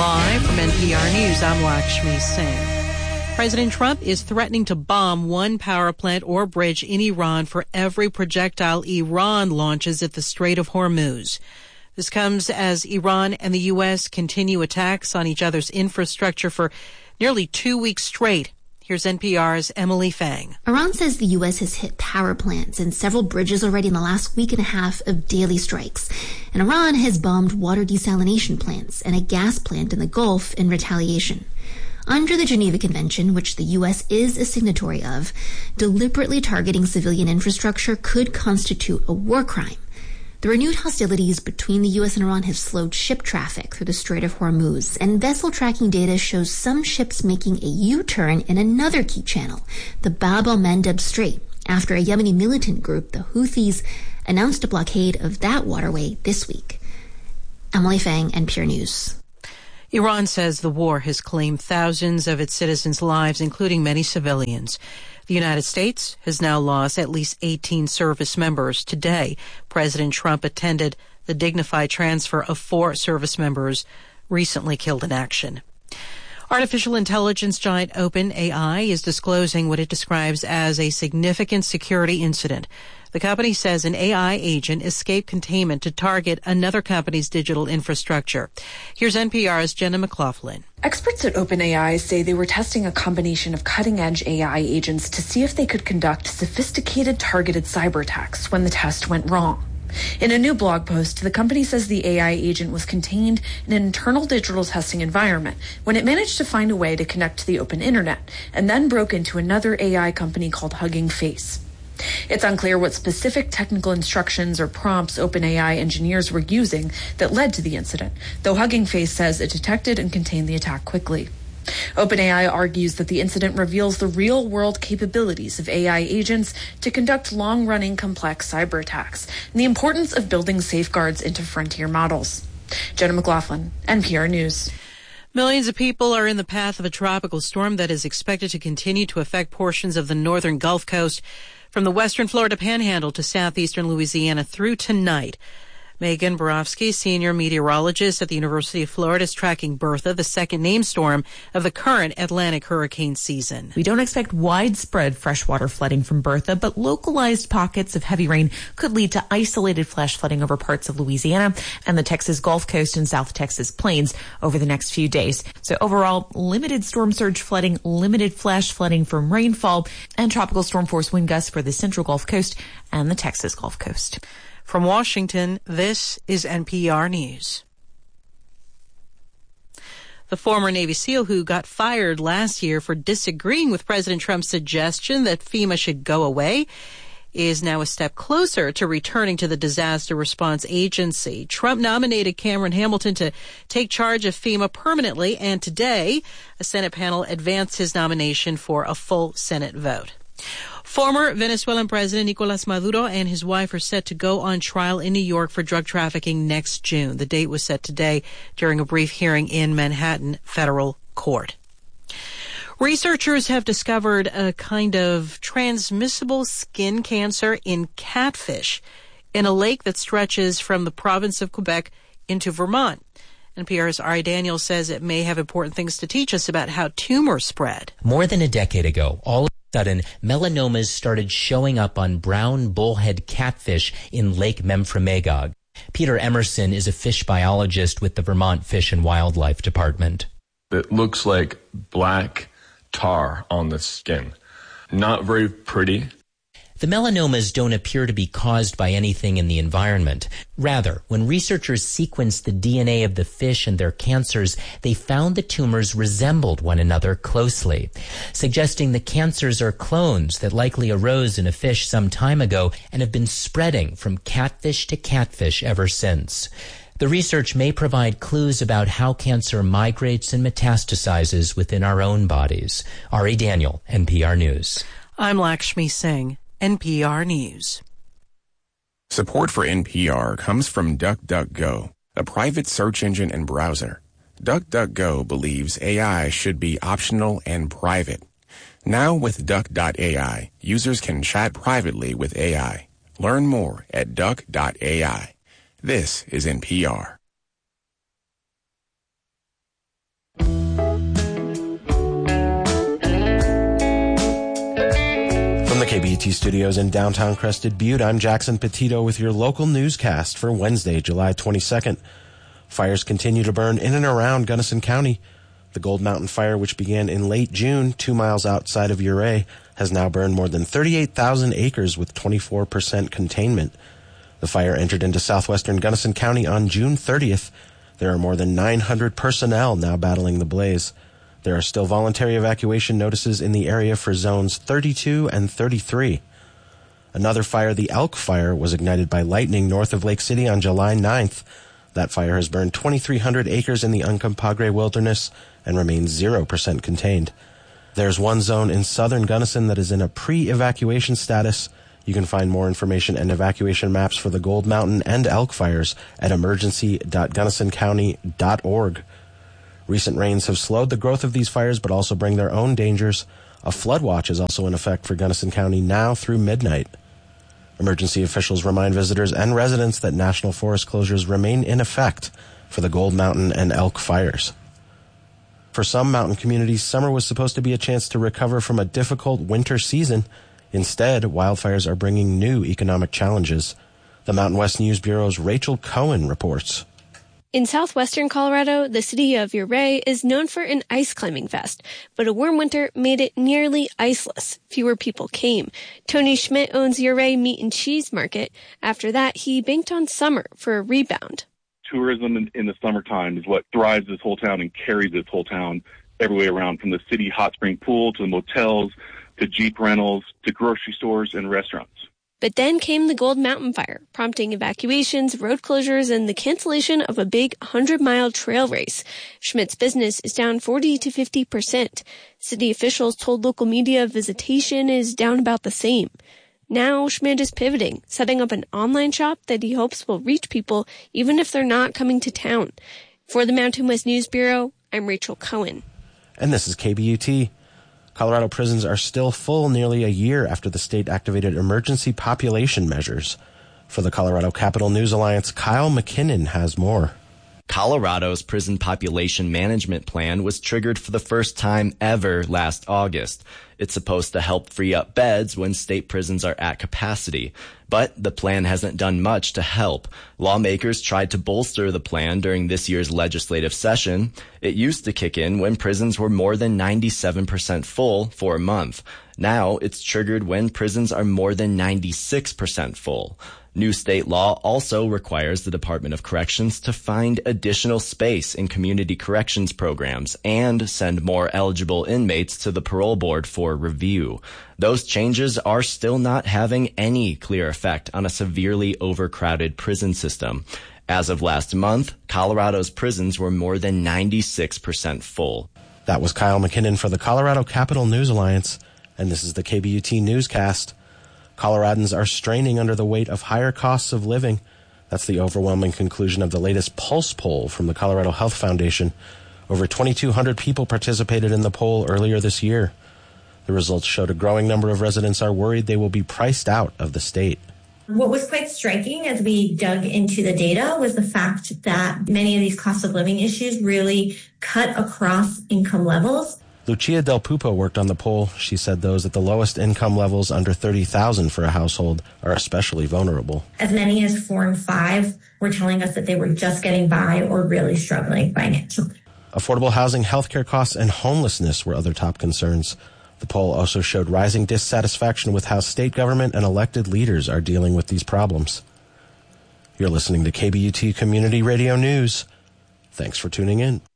Live from NPR News, I'm Lakshmi Singh. President Trump is threatening to bomb one power plant or bridge in Iran for every projectile Iran launches at the Strait of Hormuz. This comes as Iran and the U.S. continue attacks on each other's infrastructure for nearly 2 weeks straight. Here's NPR's Emily Fang. Iran says the U.S. has hit power plants and several bridges already in the last week and a half of daily strikes. And Iran has bombed water desalination plants and a gas plant in the Gulf in retaliation. Under the Geneva Convention, which the U.S. is a signatory of, deliberately targeting civilian infrastructure could constitute a war crime. The renewed hostilities between the U.S. and Iran have slowed ship traffic through the Strait of Hormuz, and vessel tracking data shows some ships making a U-turn in another key channel, the Bab el-Mandeb Strait, after a Yemeni militant group, the Houthis, announced a blockade of that waterway this week. Emily Fang, NPR News. Iran says the war has claimed thousands of its citizens' lives, including many civilians. The United States has now lost at least 18 service members. Today, President Trump attended the dignified transfer of 4 service members recently killed in action. Artificial intelligence giant OpenAI is disclosing what it describes as a significant security incident. The company says an AI agent escaped containment to target another company's digital infrastructure. Here's NPR's Jenna McLaughlin. Experts at OpenAI say they were testing a combination of cutting-edge AI agents to see if they could conduct sophisticated targeted cyber attacks when the test went wrong. In a new blog post, the company says the AI agent was contained in an internal digital testing environment when it managed to find a way to connect to the open internet and then broke into another AI company called Hugging Face. It's unclear what specific technical instructions or prompts OpenAI engineers were using that led to the incident, though Hugging Face says it detected and contained the attack quickly. OpenAI argues that the incident reveals the real-world capabilities of AI agents to conduct long-running complex cyber attacks and the importance of building safeguards into frontier models. Jenna McLaughlin, NPR News. Millions of people are in the path of a tropical storm that is expected to continue to affect portions of the northern Gulf Coast from the western Florida Panhandle to southeastern Louisiana through tonight. Megan Borofsky, senior meteorologist at the University of Florida, is tracking Bertha, the second named storm of the current Atlantic hurricane season. We don't expect widespread freshwater flooding from Bertha, but localized pockets of heavy rain could lead to isolated flash flooding over parts of Louisiana and the Texas Gulf Coast and South Texas plains over the next few days. So overall, limited storm surge flooding, limited flash flooding from rainfall, and tropical storm force wind gusts for the central Gulf Coast and the Texas Gulf Coast. From Washington, this is NPR News. The former Navy SEAL who got fired last year for disagreeing with President Trump's suggestion that FEMA should go away is now a step closer to returning to the disaster response agency. Trump nominated Cameron Hamilton to take charge of FEMA permanently, and today a Senate panel advanced his nomination for a full Senate vote. Former Venezuelan President Nicolas Maduro and his wife are set to go on trial in New York for drug trafficking next June. The date was set today during a brief hearing in Manhattan federal court. Researchers have discovered a kind of transmissible skin cancer in catfish in a lake that stretches from the province of Quebec into Vermont. NPR's Ari Daniels says it may have important things to teach us about how tumors spread. More than a decade ago, all of a sudden, melanomas started showing up on brown bullhead catfish in Lake Memphremagog. Peter Emerson is a fish biologist with the Vermont Fish and Wildlife Department. It looks like black tar on the skin. Not very pretty. The melanomas don't appear to be caused by anything in the environment. Rather, when researchers sequenced the DNA of the fish and their cancers, they found the tumors resembled one another closely, suggesting the cancers are clones that likely arose in a fish some time ago and have been spreading from catfish to catfish ever since. The research may provide clues about how cancer migrates and metastasizes within our own bodies. Ari Daniel, NPR News. I'm Lakshmi Singh, NPR News. Support for NPR comes from DuckDuckGo, a private search engine and browser. DuckDuckGo believes AI should be optional and private. Now with Duck.ai, users can chat privately with AI. Learn more at Duck.ai. This is NPR. KBUT Studios in downtown Crested Butte, I'm Jackson Petito with your local newscast for Wednesday, July 22nd. Fires continue to burn in and around Gunnison County. The Gold Mountain Fire, which began in late June 2 miles outside of Ouray, has now burned more than 38,000 acres with 24% containment. The fire entered into southwestern Gunnison County on June 30th. There are more than 900 personnel now battling the blaze. There are still voluntary evacuation notices in the area for zones 32 and 33. Another fire, the Elk Fire, was ignited by lightning north of Lake City on July 9th. That fire has burned 2,300 acres in the Uncompahgre Wilderness and remains 0% contained. There's one zone in southern Gunnison that is in a pre-evacuation status. You can find more information and evacuation maps for the Gold Mountain and Elk Fires at emergency.gunnisoncounty.org. Recent rains have slowed the growth of these fires, but also bring their own dangers. A flood watch is also in effect for Gunnison County now through midnight. Emergency officials remind visitors and residents that national forest closures remain in effect for the Gold Mountain and Elk Fires. For some mountain communities, summer was supposed to be a chance to recover from a difficult winter season. Instead, wildfires are bringing new economic challenges. The Mountain West News Bureau's Rachel Cohen reports. In southwestern Colorado, the city of Ouray is known for an ice climbing fest, but a warm winter made it nearly iceless. Fewer people came. Tony Schmidt owns Ouray Meat and Cheese Market. After that, he banked on summer for a rebound. Tourism in the summertime is what drives this whole town and carries this whole town every way around, from the city hot spring pool to the motels to Jeep rentals to grocery stores and restaurants. But then came the Gold Mountain Fire, prompting evacuations, road closures, and the cancellation of a big 100-mile trail race. Schmidt's business is down 40 to 50%. City officials told local media visitation is down about the same. Now Schmidt is pivoting, setting up an online shop that he hopes will reach people even if they're not coming to town. For the Mountain West News Bureau, I'm Rachel Cohen. And this is KBUT. Colorado prisons are still full nearly a year after the state activated emergency population measures. For the Colorado Capital News Alliance, Kyle McKinnon has more. Colorado's prison population management plan was triggered for the first time ever last August. It's supposed to help free up beds when state prisons are at capacity. But the plan hasn't done much to help. Lawmakers tried to bolster the plan during this year's legislative session. It used to kick in when prisons were more than 97% full for a month. Now it's triggered when prisons are more than 96% full. New state law also requires the Department of Corrections to find additional space in community corrections programs and send more eligible inmates to the parole board for review. Those changes are still not having any clear effect on a severely overcrowded prison system. As of last month, Colorado's prisons were more than 96% full. That was Kyle McKinnon for the Colorado Capital News Alliance, and this is the KBUT Newscast. Coloradans are straining under the weight of higher costs of living. That's the overwhelming conclusion of the latest Pulse poll from the Colorado Health Foundation. Over 2,200 people participated in the poll earlier this year. The results showed a growing number of residents are worried they will be priced out of the state. What was quite striking as we dug into the data was the fact that many of these cost of living issues really cut across income levels. Lucia Del Pupo worked on the poll. She said those at the lowest income levels, under $30,000 for a household, are especially vulnerable. As many as 4 in 5 were telling us that they were just getting by or really struggling financially. Affordable housing, healthcare costs, and homelessness were other top concerns. The poll also showed rising dissatisfaction with how state government and elected leaders are dealing with these problems. You're listening to KBUT Community Radio News. Thanks for tuning in.